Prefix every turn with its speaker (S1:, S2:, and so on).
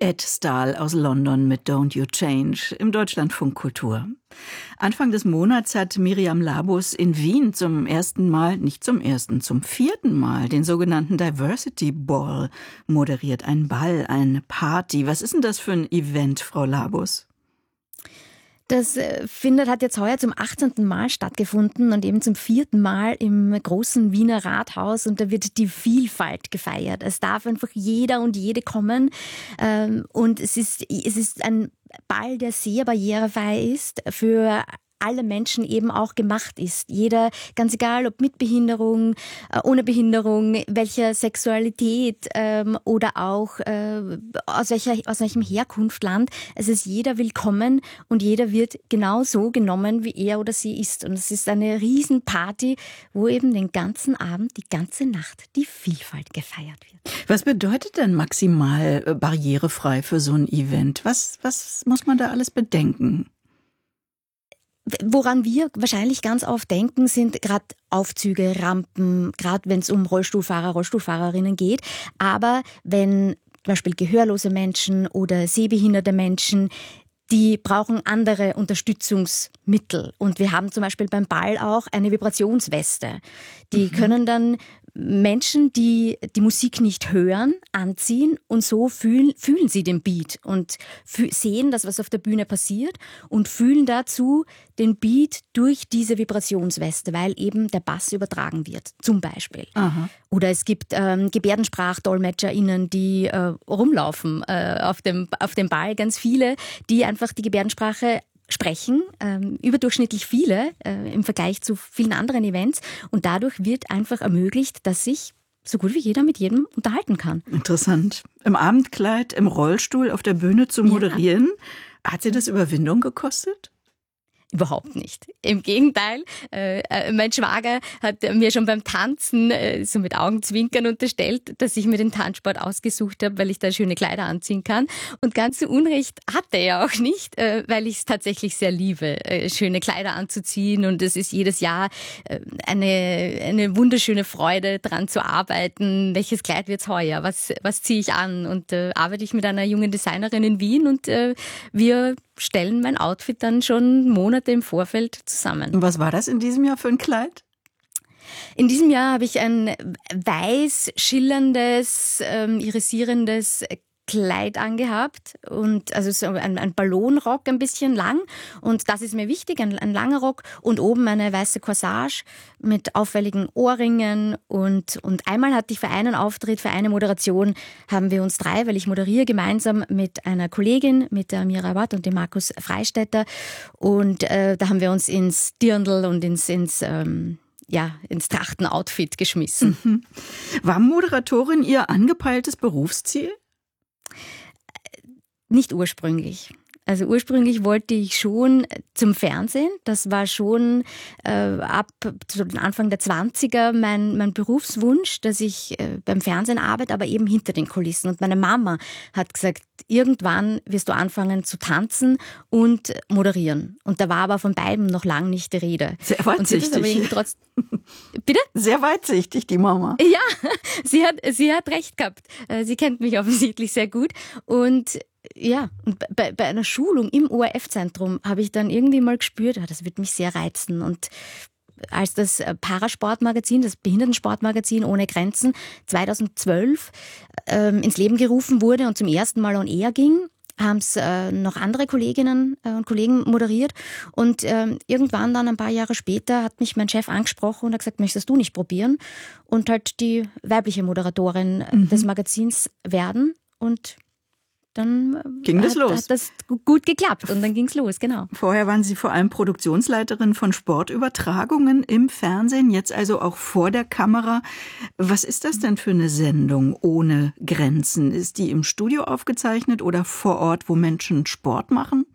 S1: Ed Stahl aus London mit Don't You Change im Deutschlandfunk Kultur. Anfang des Monats hat Miriam Labus in Wien zum vierten Mal den sogenannten Diversity Ball moderiert. Ein Ball, eine Party. Was ist denn das für ein Event, Frau Labus?
S2: Das hat jetzt heuer zum 18. Mal stattgefunden und eben zum 4. Mal im großen Wiener Rathaus, und da wird die Vielfalt gefeiert. Es darf einfach jeder und jede kommen, und es ist ein Ball, der sehr barrierefrei ist, für alle Menschen eben auch gemacht ist. Jeder, ganz egal ob mit Behinderung, ohne Behinderung, welcher Sexualität oder auch aus welchem Herkunftsland. Es ist jeder willkommen und jeder wird genauso genommen, wie er oder sie ist. Und es ist eine Riesenparty, wo eben den ganzen Abend, die ganze Nacht die Vielfalt gefeiert wird.
S1: Was bedeutet denn maximal barrierefrei für so ein Event? Was muss man da alles bedenken?
S2: Woran wir wahrscheinlich ganz oft denken, sind gerade Aufzüge, Rampen, gerade wenn es um Rollstuhlfahrer, Rollstuhlfahrerinnen geht. Aber wenn zum Beispiel gehörlose Menschen oder sehbehinderte Menschen, die brauchen andere Unterstützungsmittel. Und wir haben zum Beispiel beim Ball auch eine Vibrationsweste. Die können dann Menschen, die die Musik nicht hören, anziehen, und so fühlen sie den Beat und sehen das, was auf der Bühne passiert, und fühlen dazu den Beat durch diese Vibrationsweste, weil eben der Bass übertragen wird, zum Beispiel. Aha. Oder es gibt GebärdensprachdolmetscherInnen, die rumlaufen auf dem Ball, ganz viele, die einfach die Gebärdensprache sprechen, überdurchschnittlich viele im Vergleich zu vielen anderen Events, und dadurch wird einfach ermöglicht, dass sich so gut wie jeder mit jedem unterhalten kann.
S1: Interessant. Im Abendkleid, im Rollstuhl auf der Bühne zu moderieren, hat Sie das Überwindung gekostet?
S2: Überhaupt nicht. Im Gegenteil, mein Schwager hat mir schon beim Tanzen so mit Augenzwinkern unterstellt, dass ich mir den Tanzsport ausgesucht habe, weil ich da schöne Kleider anziehen kann. Und ganz so Unrecht hatte er auch nicht, weil ich es tatsächlich sehr liebe, schöne Kleider anzuziehen. Und es ist jedes Jahr eine wunderschöne Freude, dran zu arbeiten. Welches Kleid wird's heuer? Was ziehe ich an? Und arbeite ich mit einer jungen Designerin in Wien, und wir stellen mein Outfit dann schon Monate im Vorfeld zusammen.
S1: Und was war das in diesem Jahr für ein Kleid?
S2: In diesem Jahr habe ich ein weiß schillerndes, irisierendes Kleid angehabt, und also so ein Ballonrock, ein bisschen lang, und das ist mir wichtig, ein langer Rock, und oben eine weiße Corsage mit auffälligen Ohrringen, und einmal hatte ich für einen Auftritt, für eine Moderation, haben wir uns drei, weil ich moderiere gemeinsam mit einer Kollegin, mit der Mira Watt und dem Markus Freistetter, und da haben wir uns ins Dirndl und ins Trachtenoutfit geschmissen.
S1: Mhm. War Moderatorin Ihr angepeiltes Berufsziel?
S2: Nicht ursprünglich. Also ursprünglich wollte ich schon zum Fernsehen. Das war schon ab Anfang der 20er mein Berufswunsch, dass ich beim Fernsehen arbeite, aber eben hinter den Kulissen. Und meine Mama hat gesagt, irgendwann wirst du anfangen zu tanzen und moderieren. Und da war aber von beidem noch lang nicht die Rede.
S1: Sehr weitsichtig.
S2: Bitte?
S1: Sehr weitsichtig, die Mama.
S2: Ja, sie hat recht gehabt. Sie kennt mich offensichtlich sehr gut. Und ja, und bei einer Schulung im ORF-Zentrum habe ich dann irgendwie mal gespürt, das wird mich sehr reizen. Und als das Parasportmagazin, das Behindertensportmagazin Ohne Grenzen 2012 ins Leben gerufen wurde und zum ersten Mal on air ging, haben es noch andere Kolleginnen und Kollegen moderiert. Und irgendwann dann ein paar Jahre später hat mich mein Chef angesprochen und hat gesagt, möchtest du nicht probieren? Und halt die weibliche Moderatorin des Magazins werden. Und dann hat das gut geklappt, und dann ging's los, genau.
S1: Vorher waren Sie vor allem Produktionsleiterin von Sportübertragungen im Fernsehen, jetzt also auch vor der Kamera. Was ist das denn für eine Sendung ohne Grenzen? Ist die im Studio aufgezeichnet oder vor Ort, wo Menschen Sport machen?